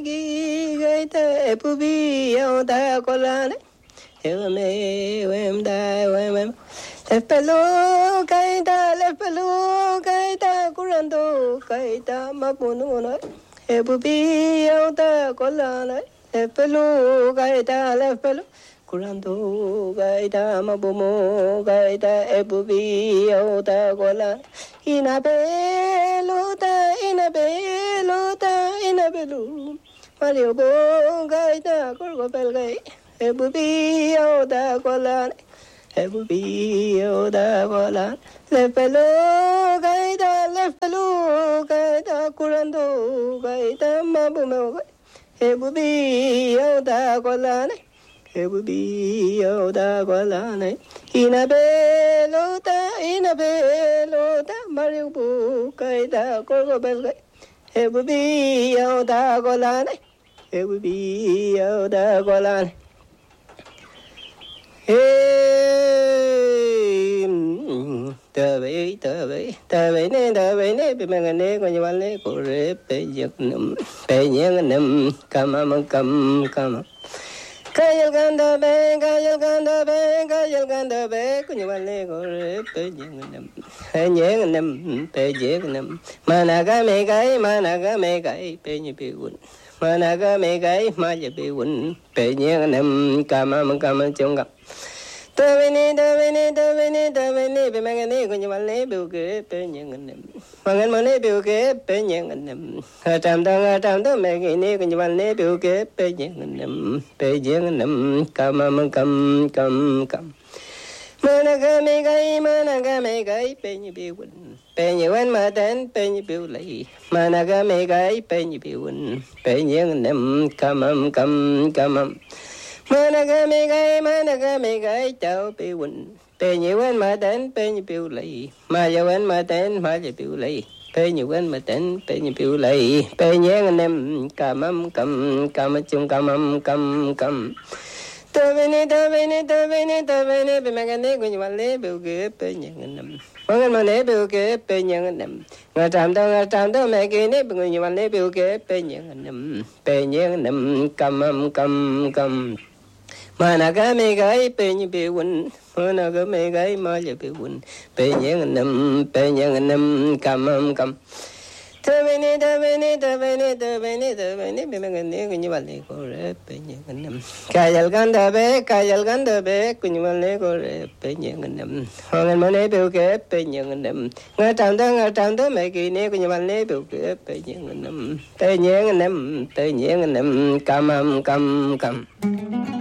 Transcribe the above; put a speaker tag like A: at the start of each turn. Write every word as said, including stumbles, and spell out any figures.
A: gi gai ta pu bi yo ta ko la ne he me wem da wem le pelo gai ta le pelo gai ta kurando gai ta ma bu nu no he pu bi yo ta ko la ne le pelo gai ta le pelo kurando gai ta ma bu mo gai ta e pu bi yo ta ko la ina belo ta ina belo ta ina belo mario bo gai ta ko ko bel gai e bu bi yo ta ko la e bu bi yo ta ko la le pelo gai ta le pelo gai ta kurando gai ta ma bu mo e bu bi yo ta ko la e bu bi yo ta ko la ina belo ta ina belo ta mario bo gai ta ko ko bel gai e bu bi yo ta ko la e bu bi yo ta ko la tờ về tờ về tờ về nè tờ về nè bị mang nè coi như bạn nè cô rệp bị giật nằm bị nhang nằm cầm âm cầm cầm kayal ganda be kayal ganda be kayal ganda be coi như bạn nè cô rệp bị nhang nằm hay nhang nằm bị giật nằm mana ga me gai mana ga me gai bị như bị quên mana ga me gai mà như bị quên bị nhang nằm cầm âm cầm chung gặp ta về nè ta về nè ta về nè ta về nè bị mang nè coi như bạn nè biểu kế bị nhang nằm mang mang nè biểu kế bị nhang nằm trăm ta trăm ta mẹ cái nè coi như bạn nè biểu kế bị nhang nằm bị nhang nằm cầm âm cầm cầm cầm mana ga me gai mana ga me gai bị như bị quên bị như quên mà đến bị như biểu lấy mana ga me gai bị như bị quên bị nhang nằm cầm âm cầm cầm mana ga me gai mana ga me gai chào bị quên bị như quên mà đến bị như biểu lấy mà giờ quên mà đến mà giờ biểu lấy bị như quên mà đến bị như biểu lấy bị nhang nằm cầm âm cầm cầm chung cầm âm cầm cầm ta về nè ta về nè ta về nè ta về nè bị mang nè coi như bạn nè biểu kế bị nhang nằm mang mà nè biểu kế bị nhang nằm ngà trăm ta ngà trăm ta mẹ cái nè coi như bạn nè biểu kế bị nhang nằm bị nhang nằm cầm âm cầm cầm mana ga me gai pe như bị quên mana ga me gai mà giờ bị quên pe nhang nằm pe nhang nằm cầm âm cầm ta về nè ta về nè ta về nè ta về nè ta về nè bị mang nè coi như bạn nè cô rệp pe nhang nằm kayal ganda be kayal ganda be coi như bạn nè cô rệp pe nhang nằm hoàng mà nè biểu kế pe nhang nằm ngà trăm ta ngà trăm ta mẹ kỳ nè coi như bạn nè biểu kế pe nhang nằm pe nhang nằm pe nhang nằm cầm âm cầm cầm